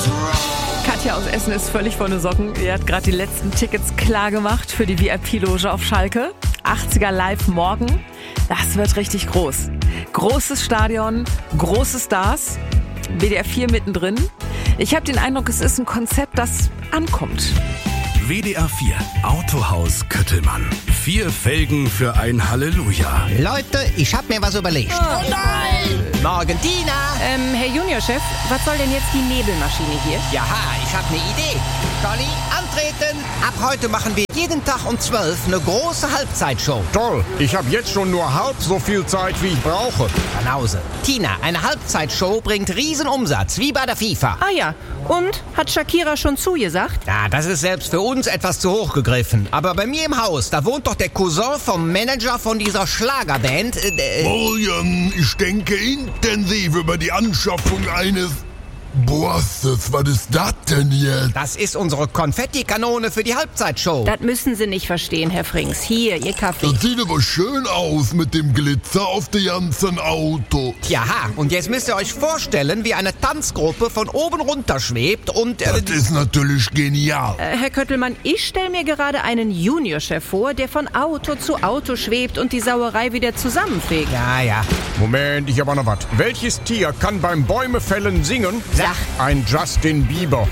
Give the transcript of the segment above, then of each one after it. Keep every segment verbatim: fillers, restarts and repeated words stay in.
Katja aus Essen ist völlig volle Socken. Sie hat gerade die letzten Tickets klar gemacht für die V I P-Loge auf Schalke. achtziger Live morgen. Das wird richtig groß. Großes Stadion, große Stars. W D R vier mittendrin. Ich habe den Eindruck, es ist ein Konzept, das ankommt. W D R vier Autohaus Köttelmann. Vier Felgen für ein Halleluja. Leute, ich hab mir was überlegt. Oh nein! Morgen, Tina! Ähm, Herr Juniorchef, was soll denn jetzt die Nebelmaschine hier? Jaha, ich hab ne Idee. Conny, antreten! Ab heute machen wir jeden Tag um zwölf eine große Halbzeitshow. Toll, ich habe jetzt schon nur halb so viel Zeit, wie ich brauche. Banause. Tina, eine Halbzeitshow bringt Riesenumsatz, wie bei der FIFA. Ah ja, und? Hat Shakira schon zugesagt? Ja, das ist selbst für uns etwas zu hoch gegriffen. Aber bei mir im Haus, da wohnt doch der Cousin vom Manager von dieser Schlagerband. Äh, Morgen, ich denke intensiv über die Anschaffung eines... Bosses, was ist das denn jetzt? das ist unsere Konfettikanone für die Halbzeitshow. Das müssen Sie nicht verstehen, Herr Frings. Hier, Ihr Kaffee. Das sieht aber schön aus mit dem Glitzer auf dem ganzen Auto. Jaha, und jetzt müsst ihr euch vorstellen, wie eine Tanzgruppe von oben runter schwebt und... Äh, Das ist natürlich genial. Äh, Herr Köttelmann, ich stelle mir gerade einen Juniorchef vor, der von Auto zu Auto schwebt und die Sauerei wieder zusammenfegt. ja, ja. Moment, ich habe noch was. Welches Tier kann beim Bäumefällen singen? Sag. Ein Justin Bieber.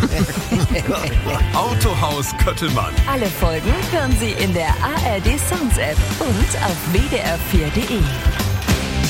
Autohaus Köttelmann. Alle Folgen hören Sie in der A R D Sounds App und auf w d r vier punkt d e.